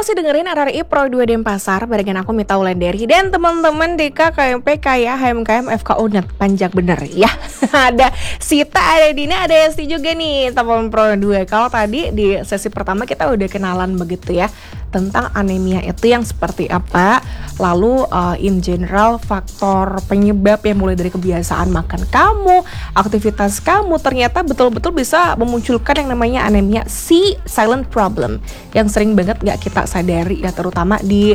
masih dengerin RRI Pro 2 Denpasar barengan aku Mita Wulandari dan teman-teman DK KMP KIA HMKM FKU Net. Panjang bener ya. Ada Sita, ada Dina, ada Esti juga nih teman Pro 2. Kalau tadi di sesi pertama kita udah kenalan begitu ya tentang anemia itu yang seperti apa. Lalu in general faktor penyebab yang mulai dari kebiasaan makan kamu, aktivitas kamu ternyata betul-betul bisa memunculkan yang namanya anemia silent problem yang sering banget gak kita sadari ya, terutama di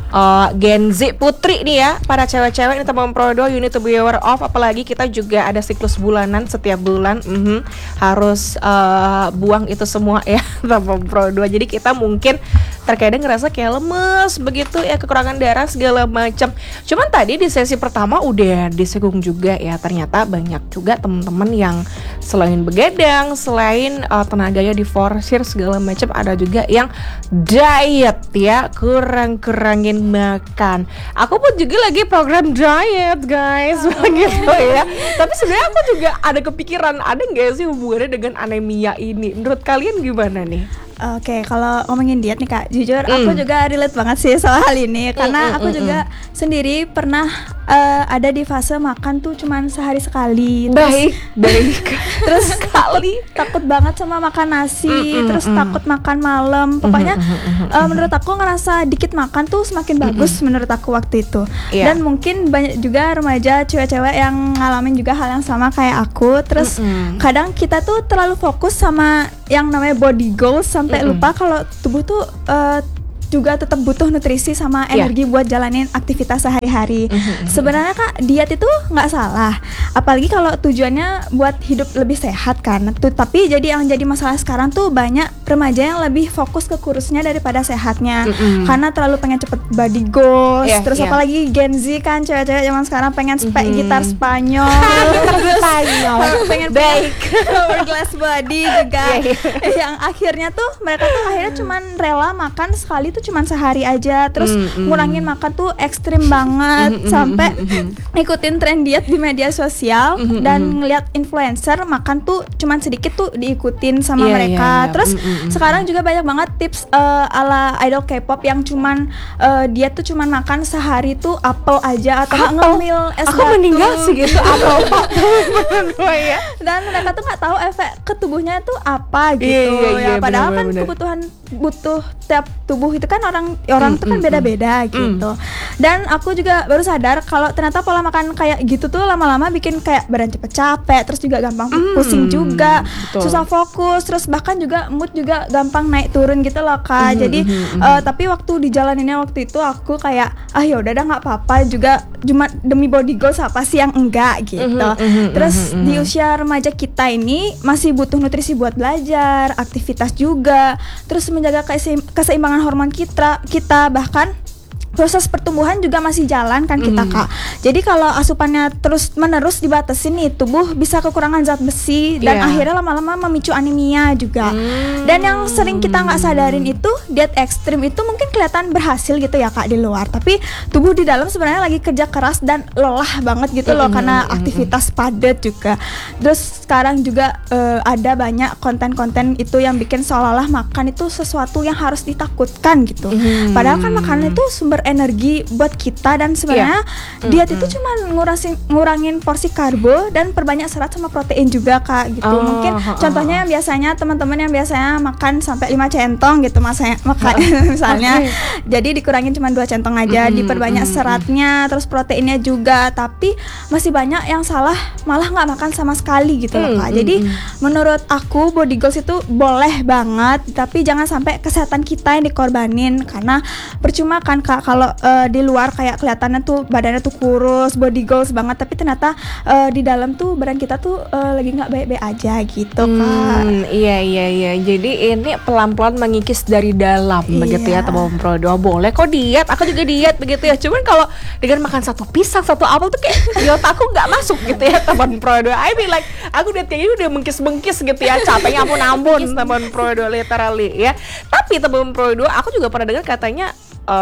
Gen Z putri nih ya, para cewek-cewek nih teman Prodo, you need to be aware of. Apalagi kita juga ada siklus bulanan, setiap bulan harus buang itu semua ya teman Prodo. Jadi kita mungkin terkadang ngerasa kayak lemes begitu ya, kekurangan darah segala macam. Cuman tadi di sesi pertama udah disinggung juga ya, ternyata banyak juga teman-teman yang selain begadang, selain tenaganya diforsir segala macam, ada juga yang diet ya, kurangin makan. Aku pun juga lagi program diet guys, begitu ya. Tapi sebenarnya aku juga ada kepikiran, ada nggak sih hubungannya dengan anemia ini? Menurut kalian gimana nih? Oke, kalau ngomongin diet nih Kak, jujur aku juga relate banget sih soal hal ini. Karena aku juga sendiri pernah ada di fase makan tuh cuman sehari sekali. Baik. Terus sekali takut banget sama makan nasi, terus takut makan malam. Pokoknya menurut aku ngerasa dikit makan tuh semakin bagus menurut aku waktu itu. Dan mungkin banyak juga remaja cewek-cewek yang ngalamin juga hal yang sama kayak aku. Terus kadang kita tuh terlalu fokus sama yang namanya body goals sampai lupa kalau tubuh tuh juga tetap butuh nutrisi sama energi buat jalanin aktivitas sehari-hari. Sebenarnya Kak, diet itu nggak salah, apalagi kalau tujuannya buat hidup lebih sehat kan. Tapi jadi yang jadi masalah sekarang tuh banyak remaja yang lebih fokus ke kurusnya daripada sehatnya, karena terlalu pengen cepet body goals. Terus apalagi Gen Z kan, cewek-cewek zaman sekarang pengen gitar Spanyol, pengen hourglass body juga, yang akhirnya tuh mereka tuh akhirnya cuman rela makan sekali tuh cuman sehari aja, terus ngurangin makan tuh ekstrim banget, sampai ikutin tren diet di media sosial dan ngeliat influencer makan tuh cuman sedikit tuh diikutin sama mereka. Terus sekarang juga banyak banget tips ala idol K-pop yang cuman dia tuh cuman makan sehari tuh apel aja atau ngemil es batu. Aku meninggal sih gitu apel. Dan mereka tuh nggak tahu efek ke tubuhnya tuh apa gitu. Padahal kan kebutuhan tiap tubuh itu kan orang tuh kan beda-beda gitu. Dan aku juga baru sadar kalau ternyata pola makan kayak gitu tuh lama-lama bikin kayak badan cepet capek, terus juga gampang pusing juga, susah fokus, terus bahkan juga mood juga gampang naik turun gitu loh Kak. Jadi tapi waktu dijalaninnya waktu itu aku kayak ya udah dah nggak apa-apa, juga cuma demi body goals apa sih yang enggak gitu. Terus di usia remaja kita ini masih butuh nutrisi buat belajar, aktivitas juga, terus menjaga keseimbangan hormon kita bahkan proses pertumbuhan juga masih jalan kan kita Kak. Jadi kalau asupannya terus menerus dibatasin nih, tubuh bisa kekurangan zat besi dan akhirnya lama-lama memicu anemia juga. Dan yang sering kita nggak sadarin itu diet ekstrim itu mungkin kelihatan berhasil gitu ya Kak di luar, tapi tubuh di dalam sebenarnya lagi kerja keras dan lelah banget gitu loh karena aktivitas padat juga. Terus sekarang juga ada banyak konten-konten itu yang bikin seolah-olah makan itu sesuatu yang harus ditakutkan gitu. Padahal kan makanan itu sumber energi buat kita, dan sebenarnya diet itu cuma ngurangin porsi karbo dan perbanyak serat sama protein juga Kak gitu. Mungkin contohnya yang biasanya teman-teman yang biasanya makan sampai 5 centong gitu makan misalnya, jadi dikurangin cuma 2 centong aja, diperbanyak seratnya terus proteinnya juga. Tapi masih banyak yang salah, malah nggak makan sama sekali gitu loh Kak. Jadi menurut aku body goals itu boleh banget, tapi jangan sampai kesehatan kita yang dikorbanin, karena percuma kan Kak kalau di luar kayak kelihatannya tuh badannya tuh kurus, body goals banget, tapi ternyata di dalam tuh badan kita tuh lagi nggak baik-baik aja gitu Kak. Iya. Jadi ini pelan-pelan mengikis dari dalam begitu ya teman Prodo. Boleh kok diet, aku juga diet begitu ya. Cuman kalau dengan makan satu pisang, satu apel tuh kayak di otak aku nggak masuk gitu ya teman Prodo. I mean like aku diet kayak gini udah mengkis-mengkis gitu ya, capeknya ampun teman Prodo literally ya. Tapi teman Prodo, aku juga pernah dengar katanya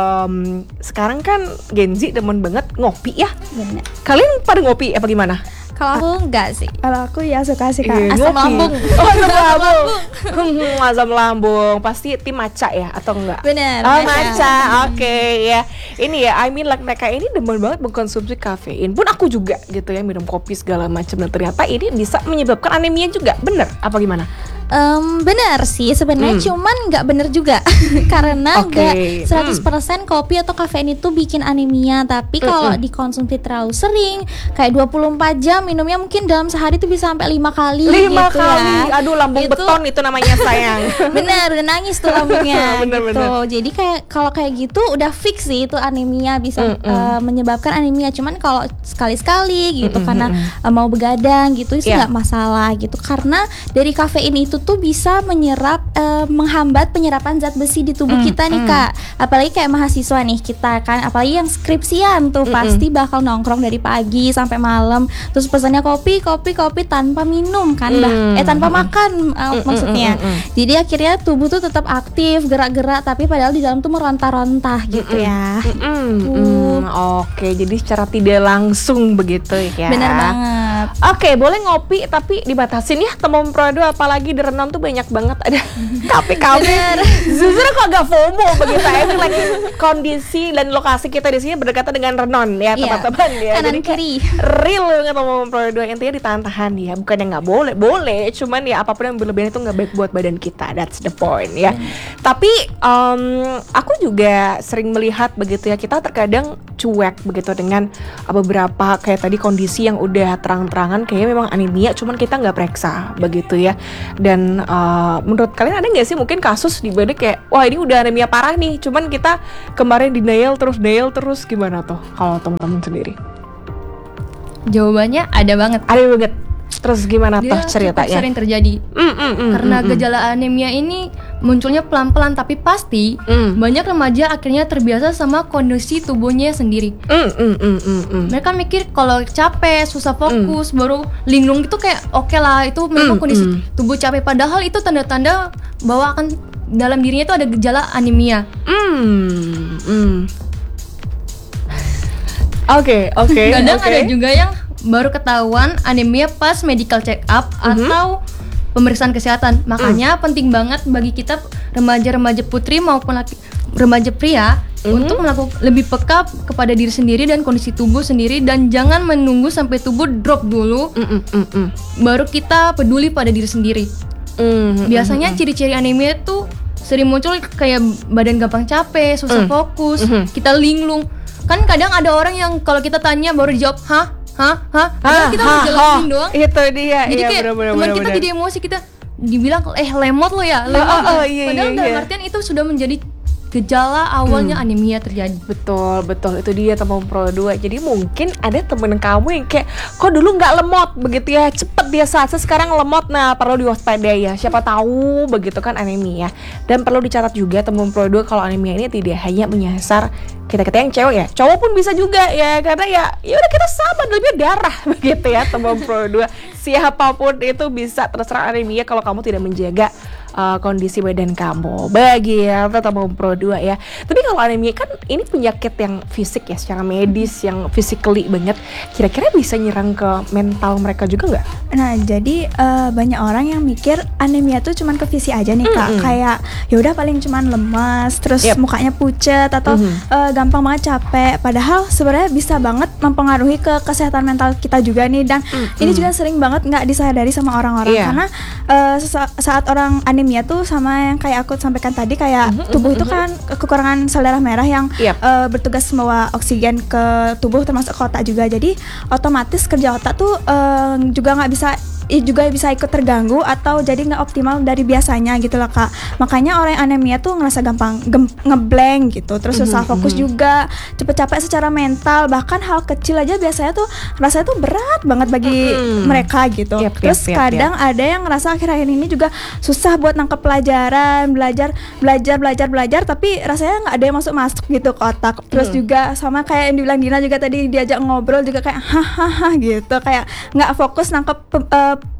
sekarang kan Gen Z demen banget ngopi ya. Bener. Kalian pada ngopi apa gimana? Kalau aku enggak sih. Kalau aku ya suka sih Kak. Asam lambung. Oh, asam lambung. Asam lambung. Pasti tim matcha ya atau enggak? Bener. Oh, matcha. Oke, ya. Ini ya, I mean like mereka ini demen banget mengkonsumsi kafein. Pun aku juga gitu ya, minum kopi segala macam, dan ternyata ini bisa menyebabkan anemia juga. Bener apa gimana? Benar sih sebenarnya, cuman nggak benar juga karena nggak 100% kopi atau kafein itu bikin anemia. Tapi kalau dikonsumsi terlalu sering, kayak 24 jam minumnya, mungkin dalam sehari itu bisa sampai 5 kali. 5 gitu kali ya. Aduh, lambung itu, beton itu namanya sayang. Bener, udah nangis tuh lambungnya. Bener. Jadi kayak kalau kayak gitu udah fix sih itu anemia, bisa menyebabkan anemia. Cuman kalau sekali-sekali gitu karena mau begadang gitu itu nggak masalah gitu, karena dari kafein itu tuh bisa menghambat penyerapan zat besi di tubuh kita nih Kak. Apalagi kayak mahasiswa nih kita kan, apalagi yang skripsian tuh pasti bakal nongkrong dari pagi sampai malam, terus pesannya kopi tanpa minum kan, tanpa makan maksudnya. Jadi akhirnya tubuh tuh tetap aktif, gerak-gerak, tapi padahal di dalam tuh meronta-ronta gitu ya. Oke, jadi secara tidak langsung begitu ya. Benar banget. Oke, boleh ngopi tapi dibatasin ya, teman Prodo, apalagi di Renon tuh banyak banget ada kafe-kafe. Jujur aku agak FOMO begitu ya, lagi kondisi dan lokasi kita di sini berdekatan dengan Renon ya teman-teman ya. Kanan jadi kiri. Real banget teman Prodo, intinya ditahan-tahan ya, bukannya nggak boleh, cuman ya apapun yang berlebihan itu nggak baik buat badan kita, that's the point ya. Tapi aku juga sering melihat begitu ya, kita terkadang cuek begitu dengan beberapa kayak tadi kondisi yang udah terang-terangan kayaknya memang anemia, cuman kita nggak periksa begitu ya. Dan menurut kalian ada nggak sih mungkin kasus di balik kayak wah ini udah anemia parah nih, cuman kita kemarin denial terus gimana tuh kalau teman-teman sendiri? Jawabannya ada banget. Terus gimana tuh ceritanya? Dia sering terjadi karena gejala anemia ini munculnya pelan-pelan tapi pasti. Banyak remaja akhirnya terbiasa sama kondisi tubuhnya sendiri. Mereka mikir kalau capek, susah fokus, baru linglung gitu kayak oke lah, itu memang kondisi tubuh capek. Padahal itu tanda-tanda bahwa akan dalam dirinya itu ada gejala anemia. Oke. Kadang ada juga yang baru ketahuan anemia pas medical check up atau pemeriksaan kesehatan. Makanya penting banget bagi kita remaja-remaja putri maupun remaja pria untuk melakukan lebih peka kepada diri sendiri dan kondisi tubuh sendiri, dan jangan menunggu sampai tubuh drop dulu baru kita peduli pada diri sendiri. Biasanya ciri-ciri anemia itu sering muncul kayak badan gampang capek, susah fokus, kita linglung. Kan kadang ada orang yang kalau kita tanya baru dijawab padahal kita mau jelasin doang. Itu dia. Jadi kayak teman kita jadi emosi, kita dibilang lemot lo ya, lemot. Padahal dalam artian itu sudah menjadi gejala awalnya anemia terjadi. Betul, itu dia teman Pro 2. Jadi mungkin ada temen kamu yang kayak kok dulu nggak lemot begitu ya, cepet dia saat sekarang lemot. Nah, perlu diwaspadai ya, siapa tahu begitu kan anemia. Dan perlu dicatat juga teman Pro 2 kalau anemia ini tidak hanya menyasar kita yang cewek ya, cowok pun bisa juga ya, karena ya udah kita sama dalamnya darah begitu ya teman Pro 2. Siapapun itu bisa terserang anemia kalau kamu tidak menjaga kondisi badan kamu. Bagi ya teman Pro 2 ya. Tapi kalau anemia kan ini penyakit yang fisik ya, secara medis yang physically banget. Kira-kira bisa nyerang ke mental mereka juga nggak? Nah, jadi banyak orang yang mikir anemia tuh cuman ke fisik aja nih Kak. Kayak ya udah paling cuman lemas, terus mukanya pucet atau gampang banget capek. Padahal sebenarnya bisa banget mempengaruhi ke kesehatan mental kita juga nih. Dan ini juga sering banget nggak disadari sama orang-orang karena saat orang anemia tuh sama yang kayak aku sampaikan tadi, kayak tubuh itu kan kekurangan sel darah merah yang bertugas membawa oksigen ke tubuh termasuk ke otak juga. Jadi otomatis kerja otak tuh juga bisa ikut terganggu atau jadi nggak optimal dari biasanya gitu loh Kak. Makanya orang yang anemia tuh ngerasa gampang ngeblank gitu, terus susah fokus juga, cepet capek secara mental, bahkan hal kecil aja biasanya tuh rasanya tuh berat banget bagi mereka gitu. Terus kadang ada yang ngerasa akhir-akhir ini juga susah buat nangkep pelajaran, belajar tapi rasanya nggak ada yang masuk gitu ke otak. Terus juga sama kayak yang dibilang Dina juga tadi, diajak ngobrol juga kayak hahaha gitu, kayak nggak fokus nangkep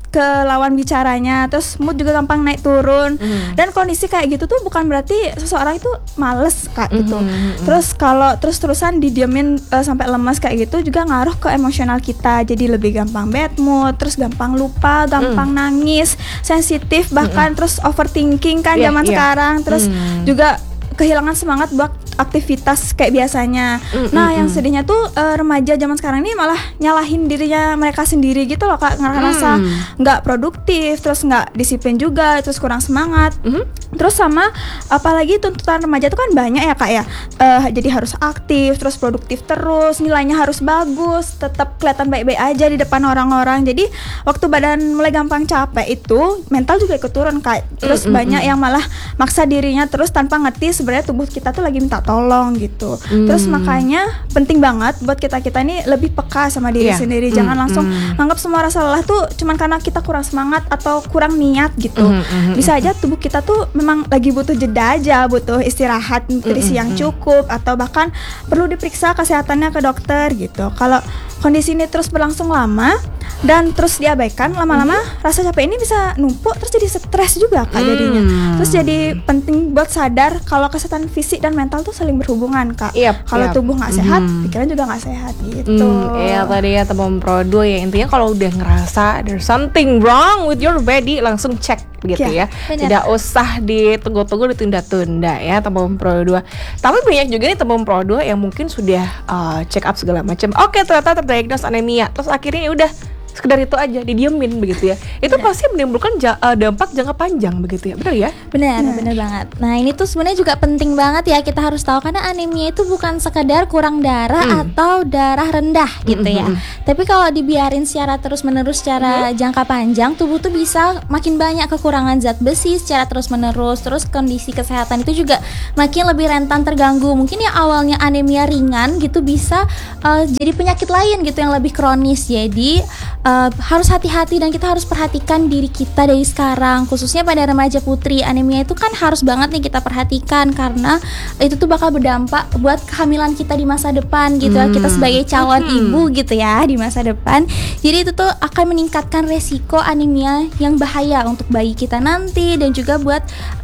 ke lawan bicaranya, terus mood juga gampang naik turun. Dan kondisi kayak gitu tuh bukan berarti seseorang itu males Kak gitu. Terus kalau terus-terusan didiemin sampai lemas kayak gitu juga ngaruh ke emosional kita, jadi lebih gampang bad mood, terus gampang lupa, gampang nangis, sensitif, bahkan terus overthinking kan zaman sekarang, terus juga kehilangan semangat buat aktivitas kayak biasanya. Nah, yang sedihnya tuh remaja zaman sekarang ini malah nyalahin dirinya mereka sendiri gitu loh Kak, ngerasa nggak produktif, terus nggak disiplin juga, terus kurang semangat. Terus sama apalagi tuntutan remaja tuh kan banyak ya Kak ya, jadi harus aktif, terus produktif terus, nilainya harus bagus, tetap kelihatan baik-baik aja di depan orang-orang. Jadi waktu badan mulai gampang capek itu mental juga ikut turun Kak. Terus banyak yang malah maksa dirinya terus tanpa ngerti sebenarnya tubuh kita tuh lagi minta tolong gitu. Terus makanya penting banget buat kita ini lebih peka sama diri sendiri. Jangan langsung anggap semua rasa lelah tuh cuman karena kita kurang semangat atau kurang niat gitu. Bisa aja tubuh kita tuh memang lagi butuh jeda aja, butuh istirahat, nutrisi yang cukup, atau bahkan perlu diperiksa kesehatannya ke dokter gitu. Kalau kondisi ini terus berlangsung lama dan terus diabaikan, lama-lama rasa capek ini bisa numpuk, terus jadi stres juga Kak jadinya. Terus jadi penting buat sadar kalau kesehatan fisik dan mental tuh saling berhubungan Kak. Kalau tubuh nggak sehat, pikiran juga nggak sehat gitu. Iya tadi ya teman Pro 2 ya, intinya kalau udah ngerasa there's something wrong with your body, langsung cek begitu ya. Tidak usah ditunggu-tunggu, ditunda-tunda ya teman Pro 2. Tapi banyak juga nih teman Pro 2 yang mungkin sudah check up segala macam. Oke, ternyata terdiagnos anemia. Terus akhirnya ya udah sekedar itu aja didiemin begitu ya. Itu pasti menimbulkan dampak jangka panjang begitu ya. Benar ya? Benar banget. Nah, ini tuh sebenarnya juga penting banget ya kita harus tahu, karena anemia itu bukan sekadar kurang darah atau darah rendah gitu ya. Tapi kalau dibiarin secara terus-menerus secara jangka panjang, tubuh tuh bisa makin banyak kekurangan zat besi secara terus-menerus. Terus kondisi kesehatan itu juga makin lebih rentan terganggu. Mungkin yang awalnya anemia ringan gitu bisa jadi penyakit lain gitu yang lebih kronis. Jadi harus hati-hati dan kita harus perhatikan diri kita dari sekarang, khususnya pada remaja putri. Anemia itu kan harus banget nih kita perhatikan, karena itu tuh bakal berdampak buat kehamilan kita di masa depan gitu ya. Kita sebagai calon ibu gitu ya di masa depan. Jadi itu tuh akan meningkatkan resiko anemia yang bahaya untuk bayi kita nanti dan juga buat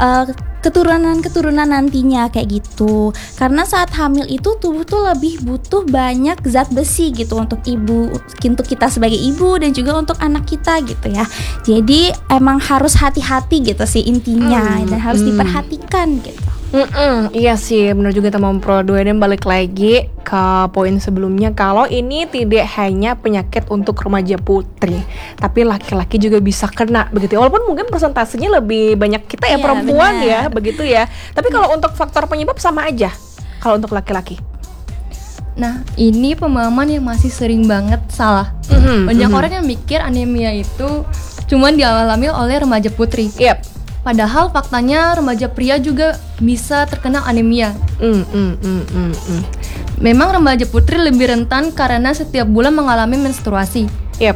keturunan nantinya kayak gitu. Karena saat hamil itu tubuh tuh lebih butuh banyak zat besi gitu untuk kita sebagai ibu dan juga untuk anak kita gitu ya. Jadi emang harus hati-hati gitu sih intinya, dan harus diperhatikan gitu. Iya sih, benar juga teman Pro 2. Dan balik lagi ke poin sebelumnya, kalau ini tidak hanya penyakit untuk remaja putri, tapi laki-laki juga bisa kena begitu. Walaupun mungkin persentasenya lebih banyak kita ya, perempuan ya, begitu ya. Tapi kalau untuk faktor penyebab sama aja kalau untuk laki-laki. Nah, ini pemahaman yang masih sering banget salah. Banyak orang yang mikir anemia itu cuman dialami oleh remaja putri. Padahal faktanya remaja pria juga bisa terkena anemia. Memang remaja putri lebih rentan karena setiap bulan mengalami menstruasi.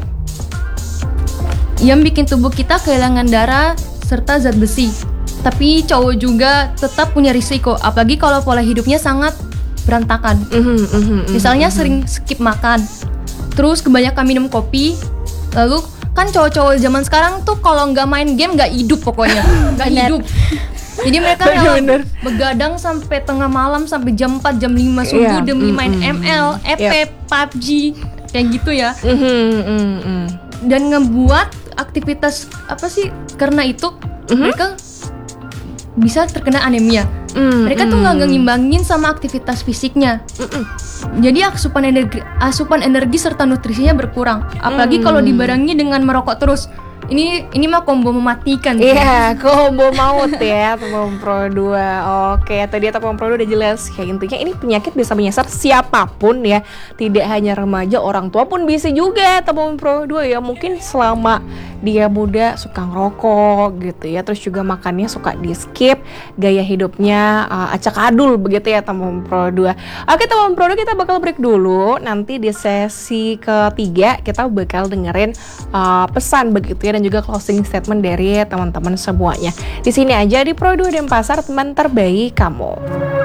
Yang bikin tubuh kita kehilangan darah serta zat besi. Tapi cowok juga tetap punya risiko, apalagi kalau pola hidupnya sangat berantakan. Misalnya sering skip makan, terus kebanyakan minum kopi, lalu kan cowok-cowok zaman sekarang tuh kalau nggak main game nggak hidup pokoknya, nggak hidup. Jadi mereka begadang sampai tengah malam, sampai jam 4, jam 5 subuh demi main ML, EP, PUBG, kayak gitu ya. Dan ngebuat aktivitas karena itu mereka bisa terkena anemia. Mereka tuh nggak ngimbangin sama aktivitas fisiknya. Jadi asupan energi serta nutrisinya berkurang. Apalagi kalau dibarengi dengan merokok terus. Ini mah combo mematikan. Iya, combo maut ya teman Pro 2. Oke, tadi teman Pro 2 udah jelas. Ya, intinya ini penyakit bisa menyasar siapapun ya. Tidak hanya remaja, orang tua pun bisa juga teman Pro 2 ya. Mungkin selama dia muda suka ngerokok gitu ya, terus juga makannya suka di skip, gaya hidupnya acak-adul begitu ya teman Pro 2. Oke teman Pro 2, kita bakal break dulu. Nanti di sesi ketiga kita bakal dengerin pesan begitu ya, dan juga closing statement dari teman-teman semuanya. Di sini aja di Pro 2 Denpasar, teman terbaik kamu.